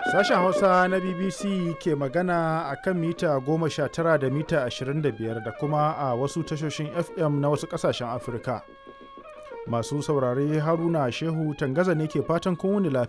Sashen Hausa na BBC ke magana a kan mita 19 da mita 25 da kuma a wasu tashoshin FM na wasu ƙasashen Afirka. Masu saurare Haruna Shehu Tangaza ne ke fatan kun wuni lafiya.